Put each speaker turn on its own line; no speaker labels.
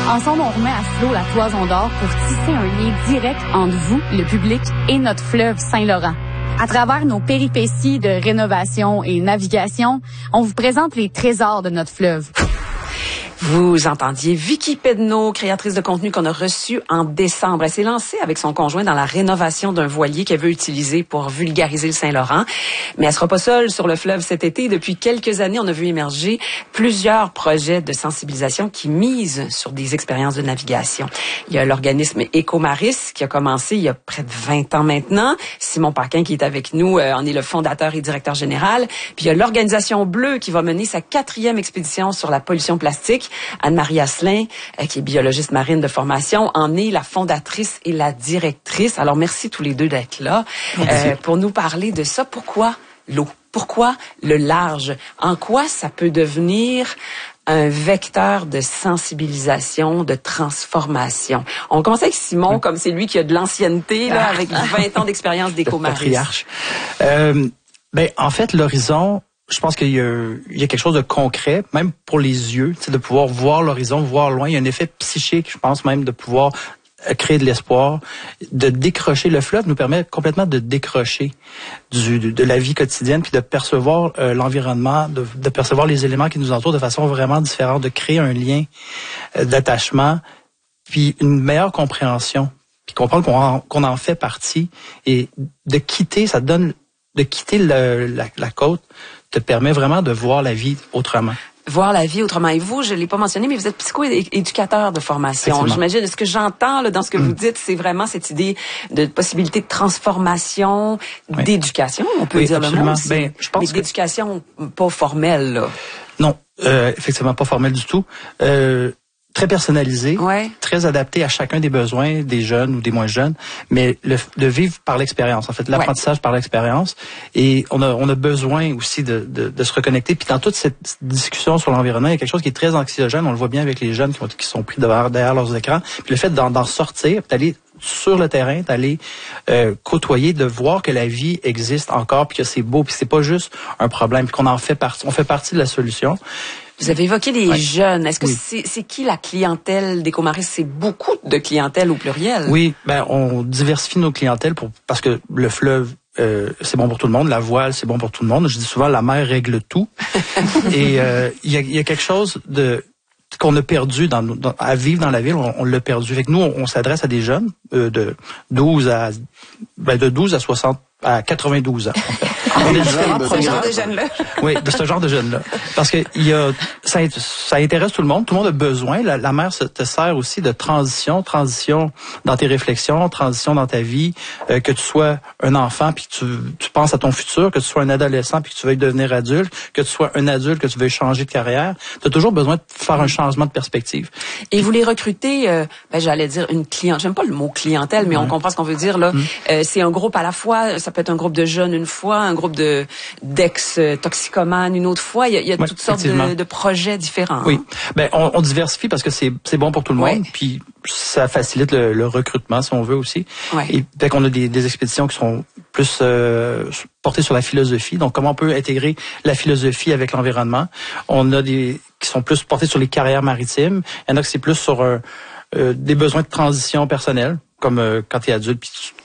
Ensemble, on remet à flot la Toison d'Or pour tisser un lien direct entre vous, le public, et notre fleuve Saint-Laurent. À travers nos péripéties de rénovation et navigation, on vous présente les trésors de notre fleuve.
Vous entendiez Vicky Pedneau, créatrice de contenu qu'on a reçue en décembre. Elle s'est lancée avec son conjoint dans la rénovation d'un voilier qu'elle veut utiliser pour vulgariser le Saint-Laurent. Mais elle sera pas seule sur le fleuve cet été. Depuis quelques années, on a vu émerger plusieurs projets de sensibilisation qui misent sur des expériences de navigation. Il y a l'organisme Écomaris qui a commencé il y a près de 20 ans maintenant. Simon Paquin qui est avec nous en est le fondateur et directeur général. Puis il y a l'organisation Bleue qui va mener sa 4e expédition sur la pollution plastique. Anne-Marie Asselin, qui est biologiste marine de formation, en est la fondatrice et la directrice. Alors, merci tous les deux d'être là pour nous parler de ça. Pourquoi l'eau? Pourquoi le large? En quoi ça peut devenir un vecteur de sensibilisation, de transformation? On commence avec Simon, comme c'est lui qui a de l'ancienneté, là, avec 20 ans d'expérience d'Écomaris.
Patriarche. En fait, l'horizon... Je pense qu'il y a quelque chose de concret, même pour les yeux, de pouvoir voir l'horizon, voir loin. Il y a un effet psychique, je pense même, de pouvoir créer de l'espoir, de décrocher. Le fleuve nous permet complètement de décrocher de la vie quotidienne, puis de percevoir l'environnement, de percevoir les éléments qui nous entourent de façon vraiment différente, de créer un lien d'attachement, puis une meilleure compréhension, puis comprendre qu'on en fait partie, et de quitter, ça donne de quitter la côte te permet vraiment de voir la vie autrement.
Voir la vie autrement. Et vous, je l'ai pas mentionné, mais vous êtes psycho-éducateur de formation. J'imagine, ce que j'entends là, dans ce que vous dites, c'est vraiment cette idée de possibilité de transformation, d'éducation, on peut dire
absolument.
Le mot aussi.
Je pense
mais d'éducation pas formelle, là.
Non, effectivement pas formelle du tout. Très personnalisé, très adapté à chacun des besoins des jeunes ou des moins jeunes, mais le vivre par l'expérience, en fait, l'apprentissage par l'expérience. Et on a besoin aussi de se reconnecter. Puis dans toute cette discussion sur l'environnement, il y a quelque chose qui est très anxiogène. On le voit bien avec les jeunes qui sont pris derrière leurs écrans. Puis le fait d'en sortir, d'aller sur le terrain, d'aller côtoyer, de voir que la vie existe encore, puis que c'est beau, puis c'est pas juste un problème, puis qu'on en fait partie. On fait partie de la solution.
Vous avez évoqué les jeunes. Est-ce que c'est qui la clientèle d'Écomaris? C'est beaucoup de clientèle au pluriel.
Oui, on diversifie nos clientèles parce que le fleuve, c'est bon pour tout le monde. La voile, c'est bon pour tout le monde. Je dis souvent, la mer règle tout. Et il y a quelque chose qu'on a perdu à vivre dans la ville. On l'a perdu. Fait que nous, on s'adresse à des jeunes de 12 à 60 à 92 ans. On est
ce genre de jeunes-là.
Oui, de ce genre de jeunes-là. Parce que ça intéresse tout le monde. Tout le monde a besoin. La mer te sert aussi de transition dans tes réflexions, transition dans ta vie. Que tu sois un enfant puis que tu penses à ton futur, que tu sois un adolescent puis que tu veuilles devenir adulte, que tu sois un adulte, que tu veuilles changer de carrière. Tu as toujours besoin de faire un changement de perspective.
Et vous les recrutez, j'allais dire une clientèle. J'aime pas le mot clientèle, mais on comprend ce qu'on veut dire là. C'est un groupe à la fois. Ça peut être un groupe de jeunes une fois, un groupe d'ex-toxicomanes une autre fois. Il y a toutes sortes de projets différents.
Oui. On diversifie parce que c'est bon pour tout le monde. Puis ça facilite le recrutement, si on veut aussi. Et fait qu'on a des expéditions qui sont plus portées sur la philosophie. Donc, comment on peut intégrer la philosophie avec l'environnement. On a des qui sont plus portées sur les carrières maritimes. Il y en a qui c'est plus sur des besoins de transition personnelle, comme quand tu es adulte puis